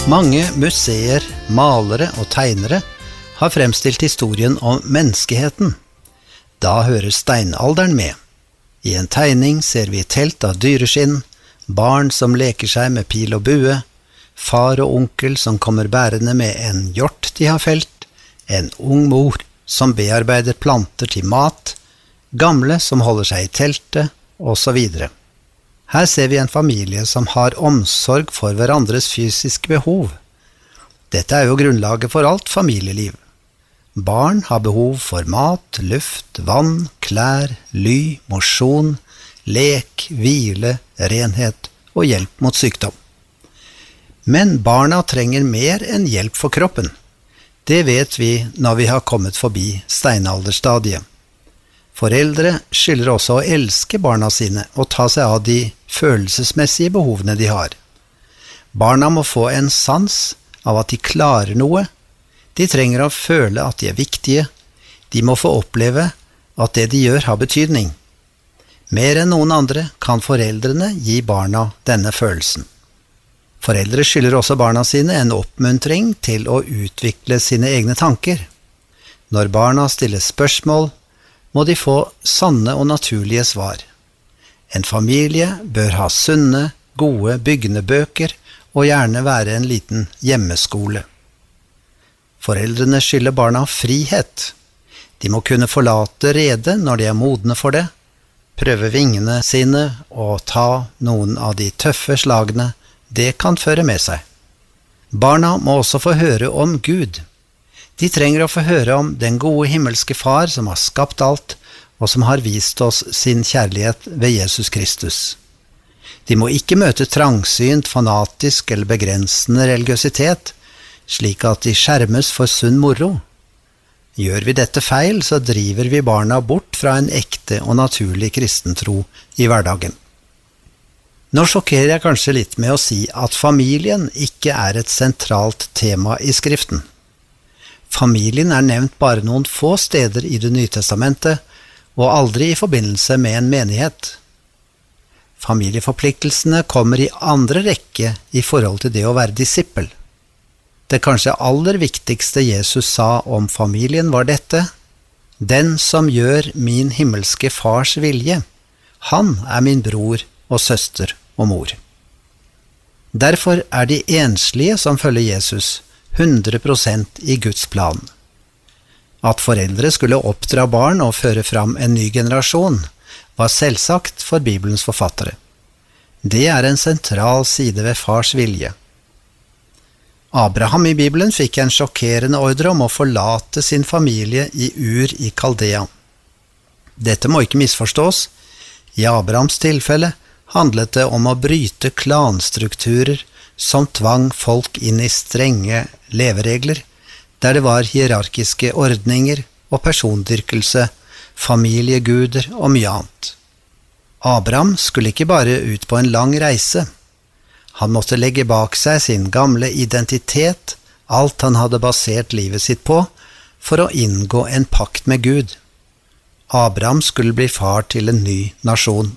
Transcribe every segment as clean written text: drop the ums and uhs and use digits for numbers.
Mange museer, malere og tegnere har fremstilt historien om menneskeheten. Da hører steinalderen med. I en tegning ser vi et telt av dyreskinn, barn som leker seg med pil og bue, far og onkel som kommer bærende med en hjort de har felt, en ung mor som bearbeider planter til mat, gamle som holder seg i teltet, og så videre. Her ser vi en familie som har omsorg for hverandres fysiske behov. Dette er jo grunnlaget for alt familieliv. Barn har behov for mat, luft, vann, klær, ly, mosjon, lek, hvile, renhet og hjelp mot sykdom. Men barna trenger mer enn hjelp for kroppen. Det vet vi når vi har kommet forbi steinalderstadiet. Foreldre skylder også å elske barna sine og ta seg av de følelsesmessige behovene de har. Barna må få en sans av at de klarer noe. De trenger å føle at de er viktige. De må få oppleve at det de gjør har betydning. Mer enn noen andre kan foreldrene gi barna denne følelsen. Foreldre skylder også barna sine en oppmuntring til å utvikle sine egne tanker. Når barna stiller spørsmål, må de få sanne og naturlige svar. En familie bør ha sunne, gode byggende bøker og gjerne være en liten hjemmeskole. Foreldrene skylder barna frihet. De må kunne forlate redet når de er modne for det, prøve vingene sine og ta noen av de tøffe slagene det kan føre med seg. Barna må også få høre om Gud. De trenger å få høre om den gode himmelske Far som har skapt alt, og som har vist oss sin kjærlighet ved Jesus Kristus. De må ikke møte trangsynt, fanatisk eller begrensende religiøsitet, slik at de skjermes for sunn moro. Gjør vi dette feil, så driver vi barna bort fra en ekte og naturlig kristentro i hverdagen. Nå sjokkerer jeg kanskje litt med å si at familien ikke er et sentralt tema i Skriften. Familien er nevnt bare noen få steder i Det nye testamentet, og aldri i forbindelse med en menighet. Familieforpliktelsene kommer i andre rekke i forhold til det å være disippel. Det kanskje aller viktigste Jesus sa om familien var dette: «Den som gjør min himmelske Fars vilje, han er min bror og søster og mor.» Derfor er de enslige som følger Jesus 100% i Guds plan. At foreldre skulle oppdra barn og føre fram en ny generasjon, var selvsagt for Bibelens forfattere. Det er en sentral side ved fars vilje. Abraham i Bibelen fikk en sjokkerende ordre om å forlate sin familie i Ur i Kaldea. Dette må ikke misforstås. I Abrahams tilfelle handlet det om å bryte klanstrukturer som tvang folk inn i strenge leveregler, der det var hierarkiske ordninger og persondyrkelse, familieguder og mye annet. Abraham skulle ikke bare ut på en lang reise. Han måtte legge bak seg sin gamle identitet, alt han hadde basert livet sitt på, for å inngå en pakt med Gud. Abraham skulle bli far til en ny nasjon.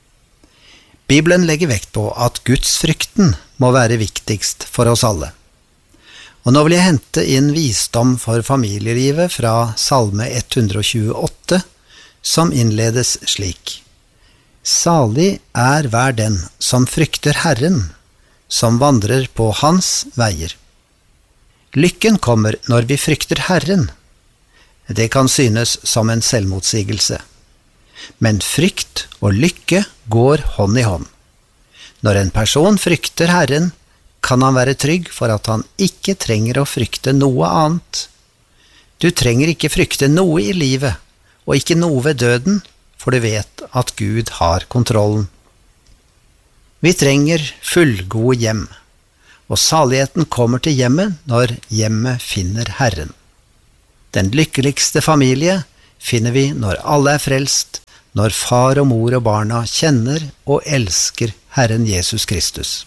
Bibelen legger vekt på at gudsfrykten må være viktigst for oss alle. Og nå vil jeg hente inn visdom for familielivet fra Salme 128, som innledes slik: «Salig er hver den som frykter Herren, som vandrer på hans veier.» Lykken kommer når vi frykter Herren. Det kan synes som en selvmotsigelse. Men frykt og lykke går hånd i hånd. Når en person frykter Herren, kan han være trygg for at han ikke trenger å frykte noe annet. Du trenger ikke frykte noe i livet, og ikke noe ved døden, for du vet at Gud har kontrollen. Vi trenger fullgode hjem, og saligheten kommer til hjemmet når hjemmet finner Herren. Den lykkeligste familie finner vi når alle er frelst, når far og mor og barna kjenner og elsker Herren Jesus Kristus.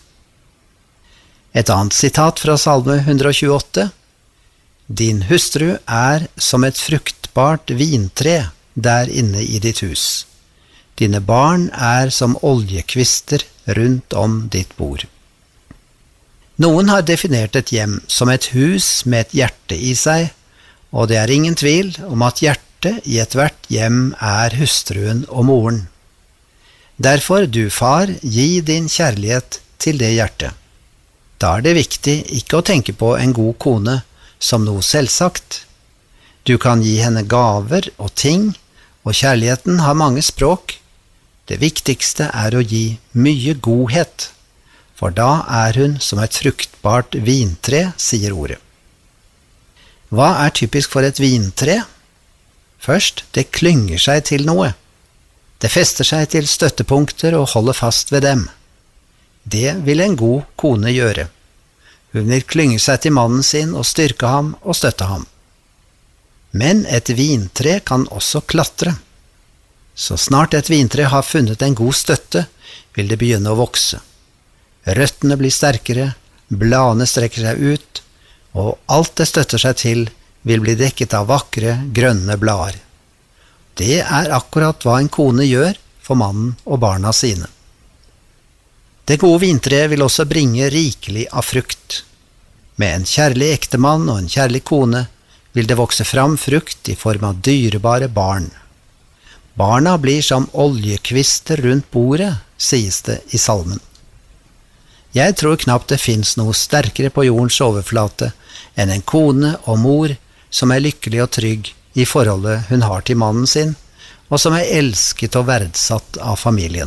Et annet sitat fra Salme 128: «Din hustru er som et fruktbart vintre der inne i ditt hus. Dine barn er som oljekvister rundt om ditt bord.» Noen har definert et hjem som et hus med et hjerte i seg, og det er ingen tvil om at hjertet i ethvert hjem er hustruen og moren. Derfor, du far, gi din kjærlighet til det hjertet. Da er det viktig ikke å tenke på en god kone som noe selvsagt. Du kan gi henne gaver og ting, og kjærligheten har mange språk. Det viktigste er å gi mye godhet, for da er hun som et fruktbart vintre, sier ordet. Hva er typisk for et vintre? Først, det klynger seg til noe. Det fester seg til støttepunkter og holder fast ved dem. Det vil en god kone gjøre. Hun vil klynge seg til mannen sin og styrke ham og støtte ham. Men et vintre kan også klatre. Så snart et vintre har funnet en god støtte, vil det begynne å vokse. Røttene blir sterkere, bladene strekker seg ut, og alt det støtter seg til vil bli dekket av vakre, grønne blader. Det er akkurat hva en kone gjør for mannen og barna sine. Det gode vintreet vil også bringe rikelig av frukt. Med en kjærlig ektemann og en kjærlig kone vil det vokse fram frukt i form av dyrebare barn. Barna blir som oljekvister rundt bordet, sies det i salmen. Jeg tror knapt det finnes noe sterkere på jordens overflate enn en kone og mor som er lykkelig og trygg i forholdet hun har til mannen sin, og som er elsket og verdsatt av familien.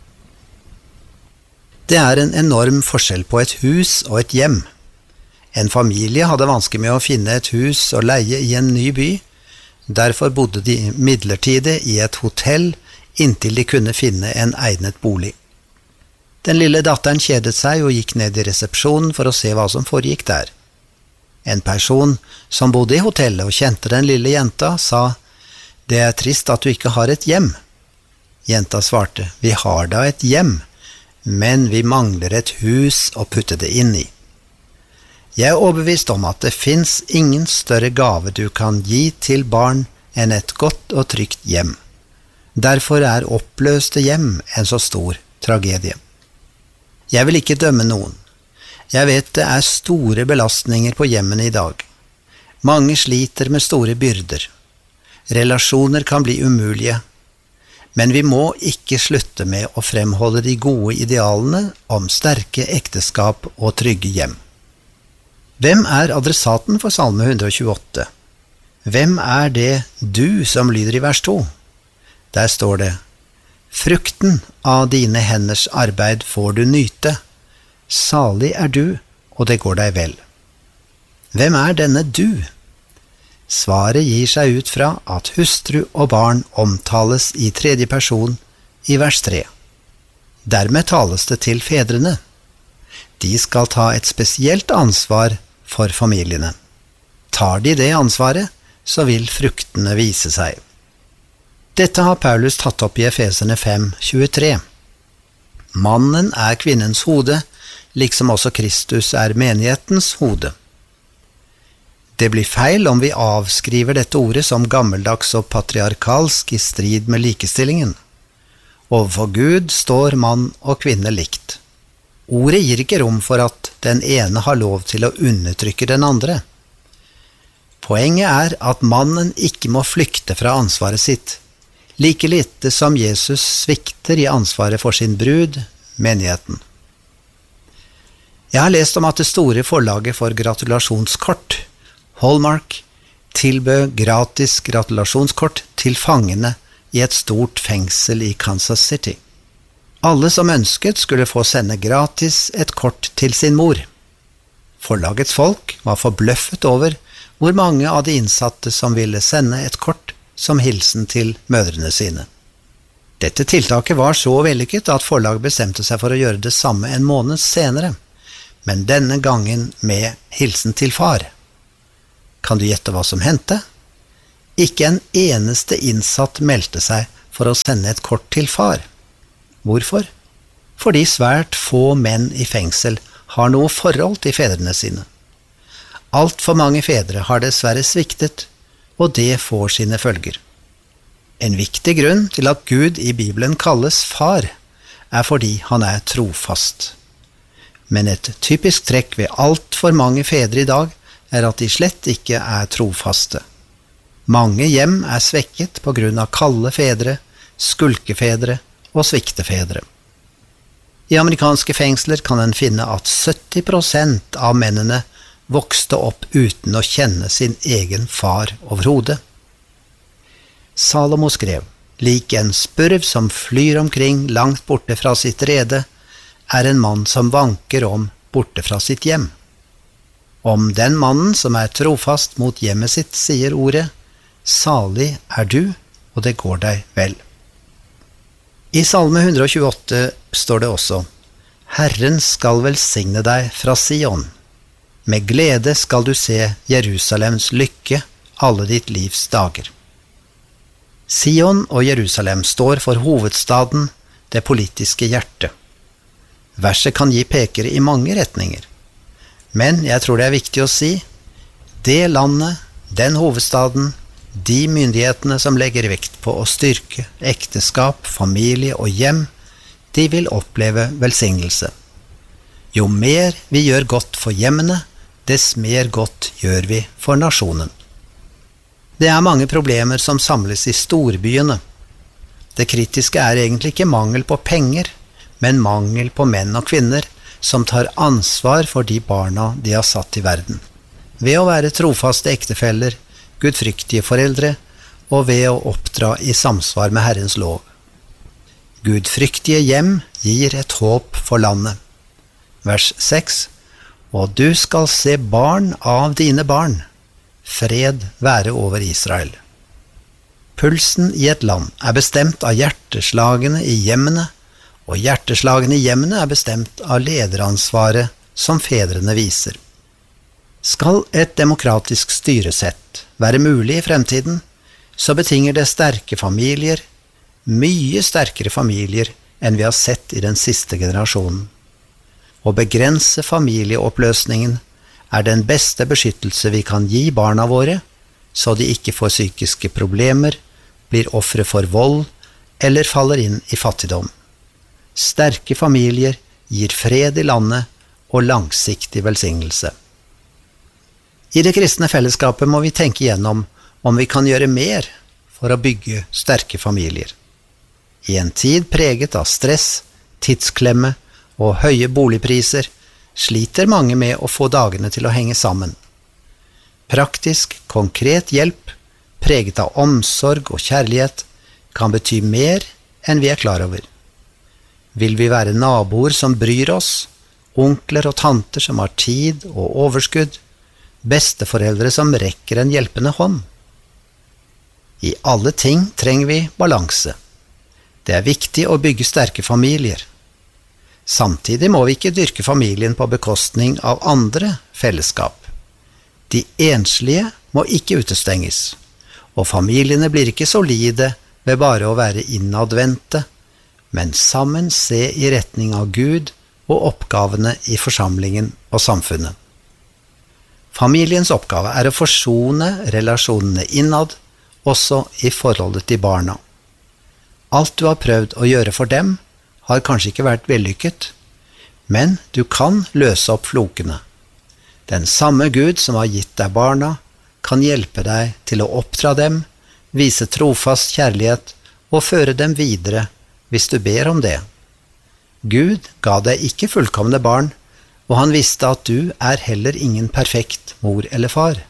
Det er en enorm forskjell på et hus og et hjem. En familie hadde vansker med å finne et hus å leie i en ny by, derfor bodde de midlertidig i et hotell inntil de kunne finne en egnet bolig. Den lille datteren kjedet seg og gikk ned i resepsjonen for å se hva som foregikk der. En person som bodde i hotellet og kjente den lille jenta, sa, «Det er trist at du ikke har et hjem.» Jenta svarte, «Vi har da et hjem, men vi mangler et hus å putte det inn i.» Jeg er overbevist om at det finnes ingen større gave du kan gi til barn enn et godt og trygt hjem. Derfor er oppløste hjem en så stor tragedie. Jeg vil ikke dømme noen. Jeg vet det er store belastninger på hjemmene i dag. Mange sliter med store byrder. Relasjoner kan bli umulige. Men vi må ikke slutte med å fremholde de gode idealene om sterke ekteskap og trygge hjem. Hvem er adressaten for Salme 128? Hvem er det du som lyder i vers 2? Der står det, «Frukten av dine henders arbeid får du nyte. Salig er du, og det går deg vel.» Hvem er denne du? Svaret gir seg ut fra at hustru og barn omtales i tredje person i vers 3. Dermed tales det til fedrene. De skal ta et spesielt ansvar for familiene. Tar de det ansvaret, så vil fruktene vise seg. Dette har Paulus tatt opp i Efeserne 5:23. Mannen er kvinnens hode, liksom også Kristus er menighetens hode. Det blir feil om vi avskriver dette ordet som gammeldags og patriarkalsk i strid med likestillingen. Overfor Gud står mann og kvinne likt. Ordet gir ikke rom for at den ene har lov til å undertrykke den andre. Poenget er at mannen ikke må flykte fra ansvaret sitt, like lite som Jesus svikter i ansvaret for sin brud, menigheten. Jeg har lest om at det store forlaget for gratulasjonskort, Hallmark, tilbød gratis gratulasjonskort til fangene i et stort fengsel i Kansas City. Alle som ønsket skulle få sende gratis et kort til sin mor. Forlagets folk var forbløffet over hvor mange av de innsatte som ville sende et kort som hilsen til mødrene sine. Dette tiltaket var så vellykket at forlaget bestemte seg for å gjøre det samme en måned senere, men denne gangen med hilsen til far. Kan du gjette hva som hendte? Ikke en eneste innsatt meldte seg for å sende et kort til far. Hvorfor? Fordi svært få menn i fengsel har noe forhold til fedrene sine. Alt for mange fedre har dessverre sviktet, og det får sine følger. En viktig grunn til at Gud i Bibelen kalles far, er fordi han er trofast. Men et typisk trekk ved alt for mange fedre i dag at de slett ikke trofaste. Mange hjem svekket på grunn av kalde fedre, skulkefedre og sviktefedre. I amerikanske fengsler kan en finne at 70% av mennene vokste opp uten å kjenne sin egen far overhodet. Salomo skrev: «Lik en spurv som flyr omkring langt borte fra sitt rede, en mann som vanker om borte fra sitt hjem.» Om den mannen som trofast mot hjemmet sitt, sier ordet: «Salig du, og det går deg vel.» I Salme 128 står det også: «Herren skal velsigne deg fra Sion. Med glede skal du se Jerusalems lykke alle ditt livs dager.» Sion og Jerusalem står for hovedstaden, det politiske hjertet. Verset kan gi pekere i mange retninger. Men jeg tror det viktig å si: det landet, den hovedstaden, de myndighetene som legger vekt på å styrke ekteskap, familie og hjem, de vil oppleve velsignelse. Jo mer vi gjør godt for hjemmene, dess mer godt gjør vi for nasjonen. Det mange problemer som samles i storbyene. Det kritiske egentlig ikke mangel på penger, men mangel på menn og kvinner som tar ansvar for de barna de har satt i verden, ved å være trofaste ektefeller, gudfryktige foreldre, og ved å oppdra i samsvar med Herrens lov. Gudfryktige hjem gir et håp for landet. Vers 6: «Og du skal se barn av dine barn, fred være over Israel.» Pulsen i et land bestemt av hjerteslagene i hjemmene, og hjerteslagene i hjemmene bestemt av lederansvaret som fedrene viser. Skal et demokratisk styresett være mulig i fremtiden, så betinger det sterke familier, mye sterkere familier enn vi har sett i den siste generasjonen. Å begrense familieoppløsningen den beste beskyttelse vi kan gi barna våre, så de ikke får psykiske problemer, blir ofre for vold eller faller inn i fattigdom. Sterke familier gir fred i landet og langsiktig velsignelse. I det kristne fellesskapet må vi tenke gjennom om vi kan gjøre mer for å bygge sterke familier. I en tid preget av stress, tidsklemme og høye boligpriser, sliter mange med å få dagene til å henge sammen. Praktisk, konkret hjelp, preget av omsorg og kjærlighet, kan bety mer enn vi klar over. Vil vi være naboer som bryr oss, onkler og tanter som har tid og overskudd, besteforeldre som rekker en hjelpende hånd? I alle ting trenger vi balanse. Det viktig å bygge sterke familier. Samtidig må vi ikke dyrke familien på bekostning av andre fellesskap. De enslige må ikke utestenges, og familiene blir ikke solide ved bare å være innadvendte, men sammen se i retning av Gud og oppgavene i forsamlingen og samfunnet. Familiens oppgave å forsone relasjonene innad, også i forholdet til barna. Alt du har prøvd å gjøre for dem, har kanskje ikke vært vellykket, men du kan løse opp flokene. Den samme Gud som har gitt deg barna, kan hjelpe deg til å oppdra dem, vise trofast kjærlighet og føre dem videre hvis du ber om det. Gud ga deg ikke fullkomne barn, og han visste at du heller ingen perfekt mor eller far.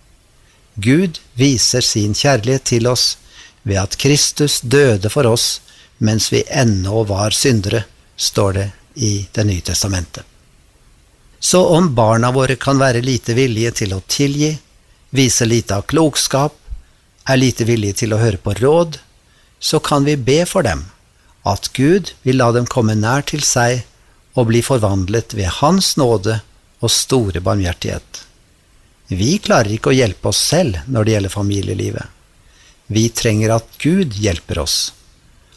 Gud viser sin kjærlighet til oss ved at Kristus døde for oss mens vi ennå var syndere, står det i Det nye testamentet. Så om barna våre kan være lite villige til å tilgi, vise lite av klokskap, lite villige til å høre på råd, så kan vi be for dem, at Gud vil la dem komme nær til seg og bli forvandlet ved hans nåde og store barmhjertighet. Vi klarer ikke å hjelpe oss selv når det gjelder familielivet. Vi trenger at Gud hjelper oss.